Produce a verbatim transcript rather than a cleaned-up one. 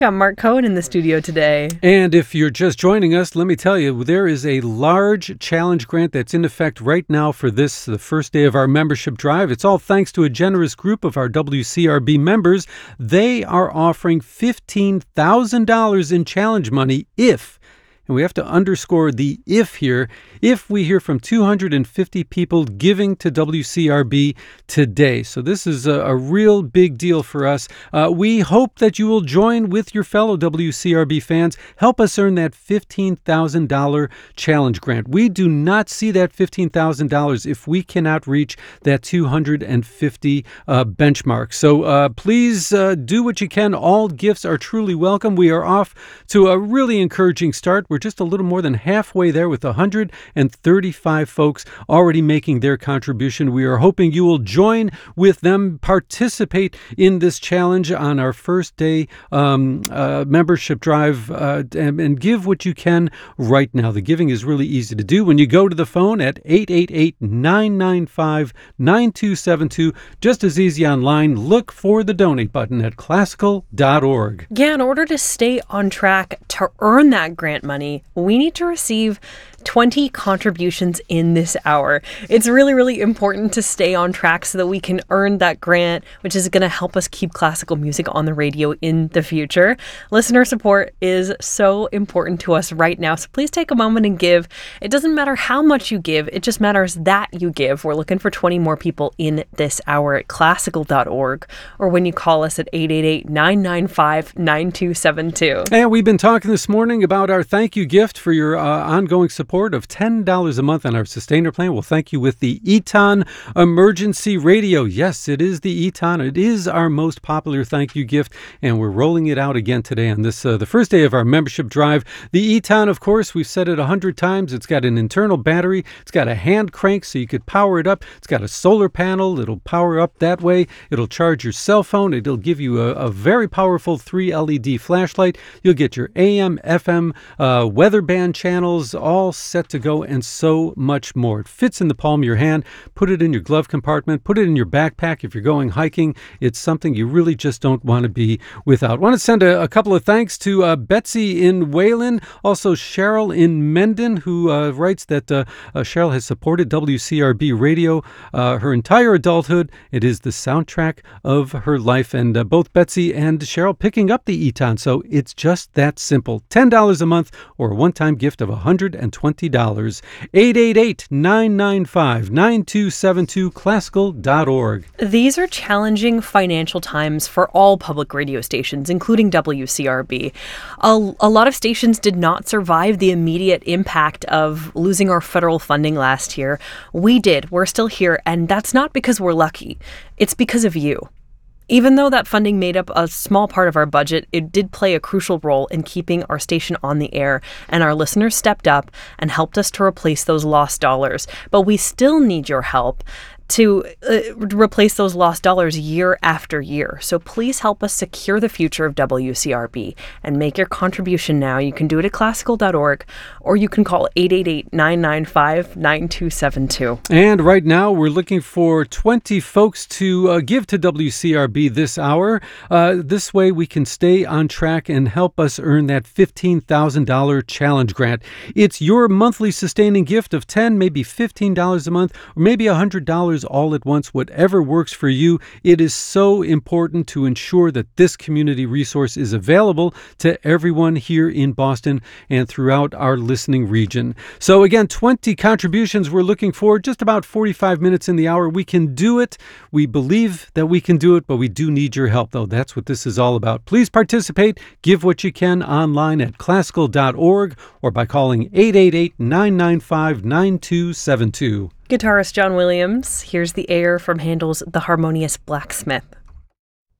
Got Mark Cohen in the studio today. And if you're just joining us, let me tell you, there is a large challenge grant that's in effect right now for this, the first day of our membership drive. It's all thanks to a generous group of our W C R B members. They are offering fifteen thousand dollars in challenge money if, and we have to underscore the if here, if we hear from two hundred fifty people giving to W C R B today. So this is a, a real big deal for us. Uh, we hope that you will join with your fellow W C R B fans. Help us earn that fifteen thousand dollars challenge grant. We do not see that fifteen thousand dollars if we cannot reach that two hundred fifty uh, benchmark. So uh, please uh, do what you can. All gifts are truly welcome. We are off to a really encouraging start. We're just a little more than halfway there with one hundred thirty-five folks already making their contribution. We are hoping you will join with them, participate in this challenge on our first day um, uh, membership drive, uh, and, and give what you can right now. The giving is really easy to do when you go to the phone at eight eight eight, nine nine five, nine two seven two. Just as easy online. Look for the donate button at classical dot org. Yeah, in order to stay on track to earn that grant money, we need to receive twenty contributions in this hour. It's really, really important to stay on track so that we can earn that grant, which is going to help us keep classical music on the radio in the future. Listener support is so important to us right now, so please take a moment and give. It doesn't matter how much you give, it just matters that you give. We're looking for twenty more people in this hour at classical dot org, or when you call us at eight eight eight, nine nine five, nine two seven two. And we've been talking this morning about our thank you gift for your uh, ongoing support of ten dollars a month on our Sustainer plan. We'll thank you with the Eton Emergency Radio. Yes, it is the Eton. It is our most popular thank you gift, and we're rolling it out again today on this, uh, the first day of our membership drive. The Eton, of course, we've said it a hundred times. It's got an internal battery. It's got a hand crank so you could power it up. It's got a solar panel. It'll power up that way. It'll charge your cell phone. It'll give you a, a very powerful three L E D flashlight. You'll get your A M, F M, uh, weather band channels all set to go, and so much more. It fits in the palm of your hand. Put it in your glove compartment. Put it in your backpack if you're going hiking. It's something you really just don't want to be without. Want to send a, a couple of thanks to uh, Betsy in Wayland, also Cheryl in Mendon, who uh, writes that uh, uh, Cheryl has supported W C R B radio uh, her entire adulthood. It is the soundtrack of her life, and uh, both Betsy and Cheryl picking up the Eton. So it's just that simple. ten dollars a month or a one-time gift of one hundred twenty dollars. eight eight eight, nine nine five, nine two seven two, classical dot org. These are challenging financial times for all public radio stations, including W C R B. A, a lot of stations did not survive the immediate impact of losing our federal funding last year. We did. We're still here, and that's not because we're lucky. It's because of you. Even though that funding made up a small part of our budget, it did play a crucial role in keeping our station on the air, and our listeners stepped up and helped us to replace those lost dollars. But we still need your help to uh, replace those lost dollars year after year. So please help us secure the future of W C R B and make your contribution now. You can do it at classical dot org, or you can call eight eight eight, nine nine five, nine two seven two. And right now we're looking for twenty folks to uh, give to W C R B this hour. Uh, this way we can stay on track and help us earn that fifteen thousand dollars challenge grant. It's your monthly sustaining gift of ten dollars, maybe fifteen dollars a month, or maybe one hundred dollars all at once, whatever works for you. It is so important to ensure that this community resource is available to everyone here in Boston and throughout our listening region. So again, twenty contributions we're looking for, just about forty-five minutes in the hour. We can do it. We believe that we can do it, but we do need your help, though. That's what this is all about. Please participate. Give what you can online at classical dot org or by calling eight eight eight, nine nine five, nine two seven two. Guitarist John Williams, here's the air from Handel's The Harmonious Blacksmith.